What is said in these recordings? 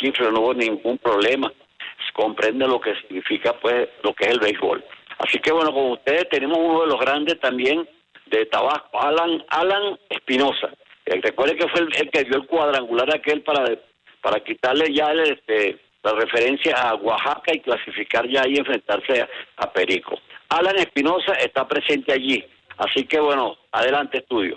Chifre, no hubo ningún problema. Comprende lo que significa, pues, lo que es el béisbol. Así que, bueno, con ustedes tenemos uno de los grandes también de Tabasco, Alan Espinosa. Recuerde que fue el que dio el cuadrangular aquel para quitarle ya la referencia a Oaxaca y clasificar ya y enfrentarse a Perico. Alan Espinosa está presente allí. Así que, bueno, adelante, estudio.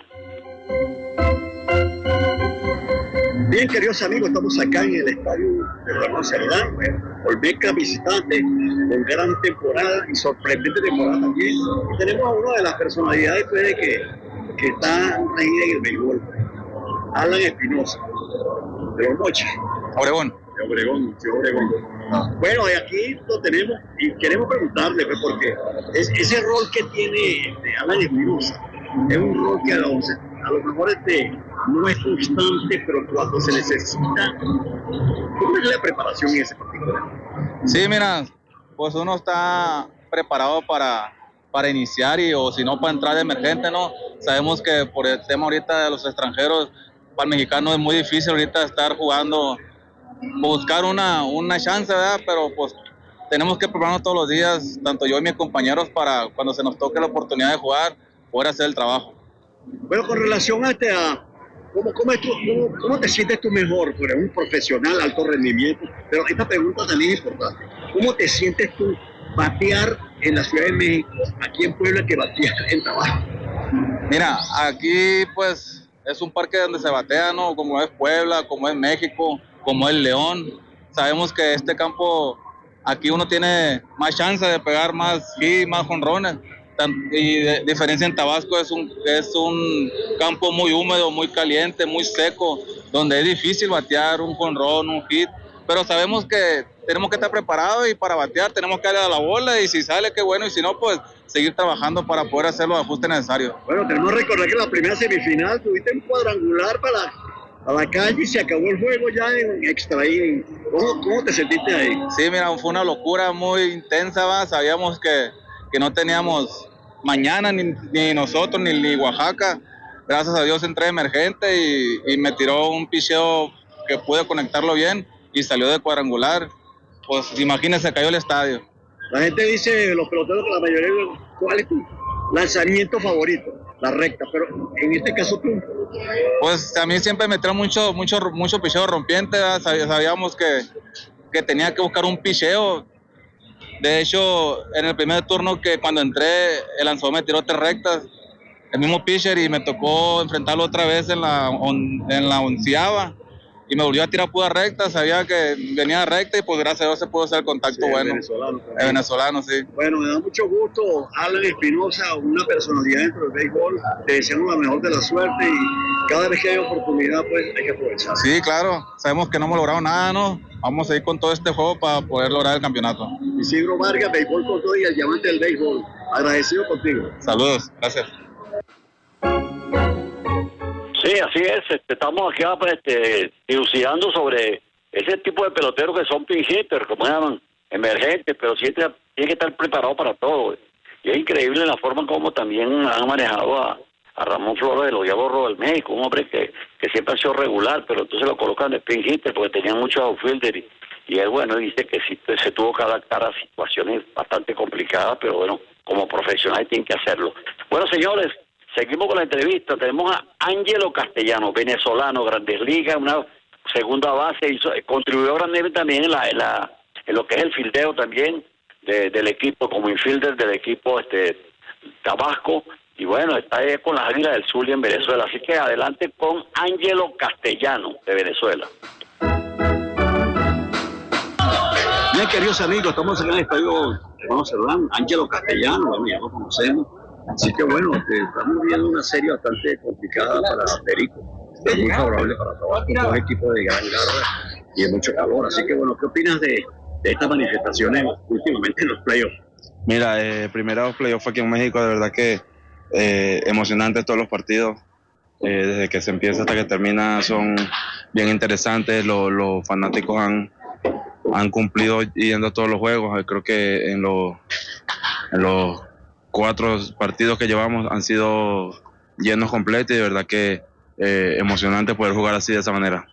Bien, queridos amigos, estamos acá en el estadio de Ramón Cerdán, Olmeca visitante, con gran temporada y sorprendente temporada también. Y tenemos a una de las personalidades pues, que está ahí en el béisbol, Alan Espinosa, de los Mochis. Obregón. De Obregón, sí, Obregón. Bueno, aquí lo tenemos y queremos preguntarle, pues, porque ese rol que tiene Alan Espinosa es un rol que a lo mejor no es constante, pero cuando se necesita, ¿cómo es la preparación en ese particular? Sí, mira, pues uno está preparado para iniciar o si no para entrar de emergente, ¿no? Sabemos que por el tema ahorita de los extranjeros, para el mexicano es muy difícil ahorita estar jugando, buscar una chance, ¿verdad? Pero pues tenemos que prepararnos todos los días, tanto yo y mis compañeros, para cuando se nos toque la oportunidad de jugar, poder hacer el trabajo. Bueno, con relación a ¿cómo te sientes tú mejor? Tú eres un profesional, alto rendimiento, pero esta pregunta también es importante. ¿Cómo te sientes tú batear en la Ciudad de México, aquí en Puebla, que bateas en Tabasco? Mira, aquí pues es un parque donde se batea, ¿no? Como es Puebla, como es México, como es León. Sabemos que este campo, aquí uno tiene más chance de pegar más hits, más jonrones. Y de diferencia en Tabasco es un campo muy húmedo, muy caliente, muy seco, donde es difícil batear un jonrón, un hit, pero sabemos que tenemos que estar preparados y para batear tenemos que darle a la bola y si sale qué bueno y si no pues seguir trabajando para poder hacer los ajustes necesarios. Bueno, tenemos que recordar que la primera semifinal tuviste un cuadrangular para la calle y se acabó el juego ya en extra inning. ¿Cómo te sentiste ahí? Sí, mira, fue una locura muy intensa, ¿va? Sabíamos que no teníamos mañana ni nosotros ni Oaxaca. Gracias a Dios entré emergente y me tiró un picheo que pude conectarlo bien y salió de cuadrangular. Pues imagínense, cayó el estadio. La gente dice, los peloteros, la mayoría, ¿cuál es tu lanzamiento favorito? La recta, pero en este caso tú. Pues a mí siempre me trae mucho picheo rompiente, ¿verdad? Sabíamos que tenía que buscar un picheo. De hecho, en el primer turno que cuando entré, el lanzador me tiró 3 rectas, el mismo pitcher, y me tocó enfrentarlo otra vez en la onceava, y me volvió a tirar pura recta, sabía que venía recta y pues gracias a Dios se pudo hacer el contacto bueno. El venezolano, sí. Bueno, me da mucho gusto, Alan Espinosa, una personalidad dentro del béisbol, te deseamos la mejor de la suerte y cada vez que hay oportunidad pues hay que aprovechar. Sí, claro, sabemos que no hemos logrado nada, ¿no? Vamos a ir con todo este juego para poder lograr el campeonato. Isidro Vargas, Béisbol con todo y el diamante del béisbol, agradecido contigo. Saludos, gracias. Sí, así es. Estamos aquí dilucidando sobre ese tipo de peloteros que son pinch hitters, como llaman, emergentes, pero sí tiene que estar preparado para todo. Y es increíble la forma como también han manejado a Ramón Flores de los Diablos del México, un hombre que siempre ha sido regular, pero entonces lo colocan de pinch hitter porque tenían muchos outfielders y él, bueno, dice que sí se tuvo que adaptar a situaciones bastante complicadas, pero bueno, como profesional tienen que hacerlo. Bueno, señores, seguimos con la entrevista. Tenemos a Ángelo Castellano, venezolano, Grandes Ligas, una segunda base, contribuyó grandemente también en lo que es el fildeo también del equipo, como infielder del equipo Tabasco, y bueno, está ahí con las Águilas del Zulia en Venezuela. Así que adelante con Ángelo Castellano, de Venezuela. Bien, queridos amigos, estamos acá en el estadio Ramón Cerdán, Ángelo Castellano, ya lo conocemos. Así que bueno, estamos viendo una serie bastante complicada para Perico. Es muy favorable para Tabasco, dos equipos de gran garra y de mucho calor. Así que bueno, ¿qué opinas de estas manifestaciones últimamente en los playoffs? Mira, primeros playoffs aquí en México, de verdad que emocionantes todos los partidos. Desde que se empieza hasta que termina son bien interesantes. Los fanáticos han cumplido yendo a todos los juegos. Creo que en los 4 partidos que llevamos han sido llenos completos y de verdad que emocionante poder jugar así de esa manera.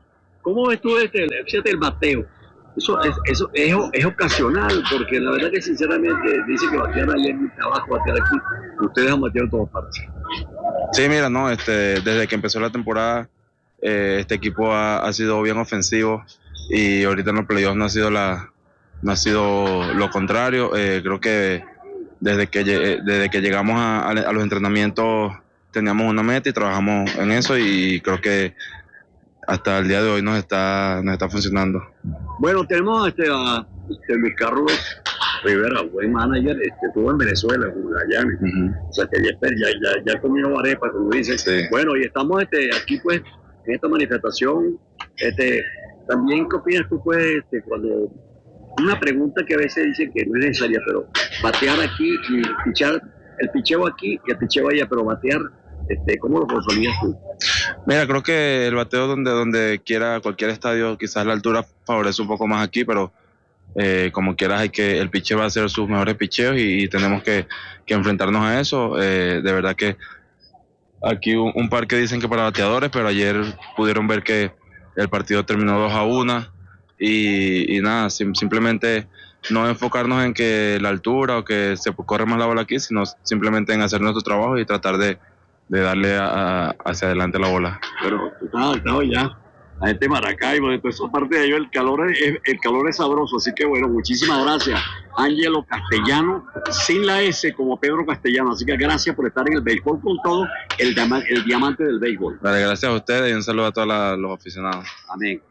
¿cómo ves tú fíjate, el bateo? Eso es ocasional, porque la verdad que sinceramente dice que batear allá en mi trabajo, batear aquí, ustedes han bateado en todas partes. Sí, mira, no, desde que empezó la temporada, este equipo ha sido bien ofensivo y ahorita en los playoffs no ha sido lo contrario. Creo que desde que llegamos a los entrenamientos teníamos una meta y trabajamos en eso y creo que hasta el día de hoy nos está funcionando. Bueno, tenemos a Luis Carlos Rivera, buen manager, estuvo en Venezuela, en Magallanes. O sea que ya comió arepa, como dice. Sí. Bueno, y estamos aquí pues en esta manifestación. También, ¿qué opinas tú pues cuando una pregunta que a veces dicen que no es necesaria, pero batear aquí y pichar, el picheo aquí y el picheo allá, pero batear, ¿cómo lo consolidas tú? Mira, creo que el bateo donde quiera, cualquier estadio, quizás la altura favorece un poco más aquí, pero como quieras el picheo va a hacer sus mejores picheos y tenemos que enfrentarnos a eso. De verdad que aquí un par que dicen que para bateadores, pero ayer pudieron ver que el partido terminó 2-1 y nada, simplemente no enfocarnos en que la altura o que se corre más la bola aquí, sino simplemente en hacer nuestro trabajo y tratar de darle hacia adelante la bola. Pero tú estás adaptado ya a este Maracaibo, de toda esa parte de allá, el calor es sabroso, así que bueno, muchísimas gracias, Ángelo Castellano, sin la S como Pedro Castellano, así que gracias por estar en el béisbol con todo, el diamante del béisbol. Vale, gracias a ustedes y un saludo a todos los aficionados. Amén.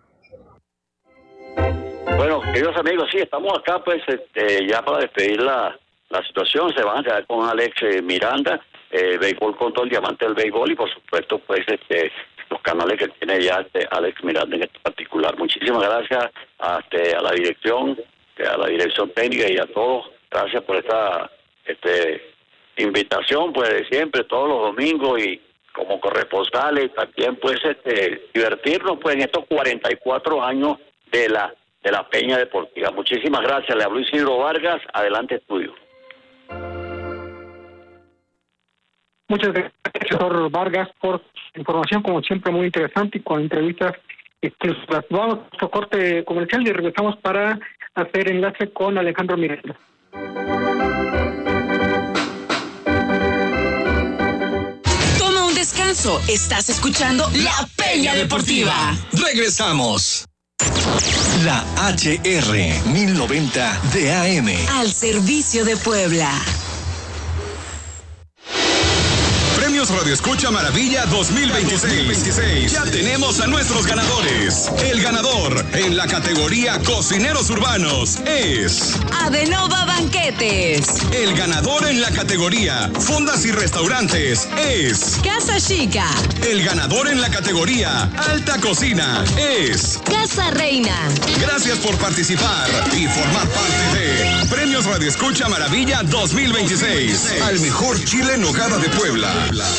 Bueno, queridos amigos, sí, estamos acá pues ya para despedir la situación. Se van a quedar con Alex Miranda, béisbol con todo, el diamante del béisbol, y por supuesto pues los canales que tiene ya Alex Miranda en particular. Muchísimas gracias a la dirección técnica y a todos. Gracias por esta invitación pues de siempre, todos los domingos, y como corresponsales también pues divertirnos pues en estos 44 años de la Peña Deportiva. Muchísimas gracias. Le habló Isidro Vargas. Adelante, estudio. Muchas gracias, doctor Vargas, por información, como siempre, muy interesante y con entrevistas exclusivas. Vamos a nuestro corte comercial y regresamos para hacer enlace con Alejandro Miranda. Toma un descanso. Estás escuchando La Peña Deportiva. Regresamos. La HR 1090 de AM. Al servicio de Puebla. Premios Radio Escucha Maravilla 2026. Ya tenemos a nuestros ganadores. El ganador en la categoría Cocineros Urbanos es Adenova Banquetes. El ganador en la categoría Fondas y Restaurantes es Casa Chica. El ganador en la categoría Alta Cocina es Casa Reina. Gracias por participar y formar parte de Premios Radio Escucha Maravilla 2026. Al mejor chile en nogada de Puebla.